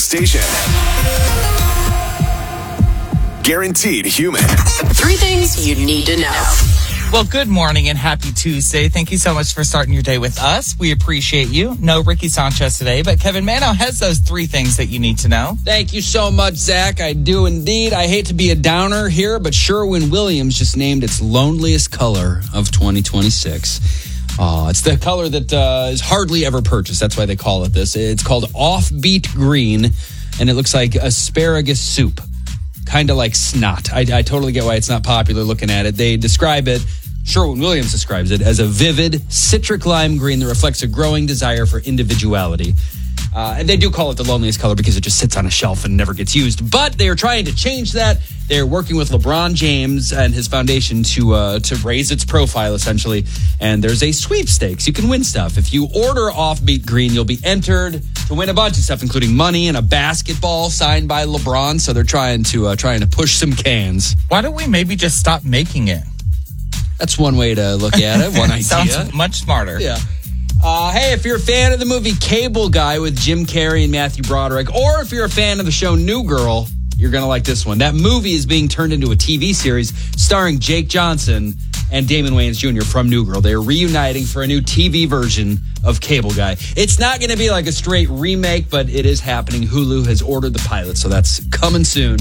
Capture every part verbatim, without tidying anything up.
station. Guaranteed human. Three things you need to know. Well, good morning and happy Tuesday. Thank you so much for starting your day with us. We appreciate you. No Ricky Sanchez today, but Kevin Mano has those three things that you need to know. Thank you so much, Zach. I do indeed. I hate to be a downer here, but Sherwin-Williams just named its loneliest color of twenty twenty-six. Oh, it's the color that uh, is hardly ever purchased. That's why they call it this. It's called Offbeat Green, and it looks like asparagus soup. Kind of like snot. I, I totally get why it's not popular looking at it. They describe it, Sherwin-Williams describes it, as a vivid citric lime green that reflects a growing desire for individuality. Uh, and they do call it the loneliest color because it just sits on a shelf and never gets used. But they are trying to change that. They're working with LeBron James and his foundation to uh, to raise its profile, essentially. And there's a sweepstakes. You can win stuff. If you order Offbeat Green, you'll be entered to win a bunch of stuff, including money and a basketball signed by LeBron. So they're trying to uh, trying to push some cans. Why don't we maybe just stop making it? That's one way to look at it. One idea. Sounds much smarter. Yeah. Uh, hey, if you're a fan of the movie Cable Guy with Jim Carrey and Matthew Broderick, or if you're a fan of the show New Girl, you're going to like this one. That movie is being turned into a T V series starring Jake Johnson and Damon Wayans Junior from New Girl. They're reuniting for a new T V version of Cable Guy. It's not going to be like a straight remake, but it is happening. Hulu has ordered the pilot, so that's coming soon.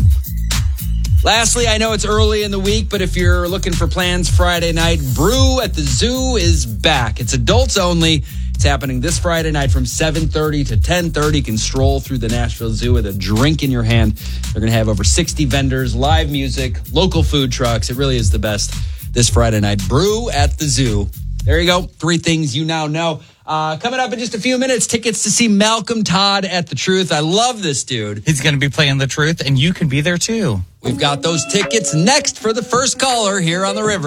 Lastly, I know it's early in the week, but if you're looking for plans Friday night, Brew at the Zoo is back. It's adults only. It's happening this Friday night from seven thirty to ten thirty. You can stroll through the Nashville Zoo with a drink in your hand. They're going to have over sixty vendors, live music, local food trucks. It really is the best this Friday night. Brew at the Zoo. There you go. Three things you now know. Uh, coming up in just a few minutes, tickets to see Malcolm Todd at The Truth. I love this dude. He's going to be playing The Truth, and you can be there too. We've got those tickets next for the first caller here on The River.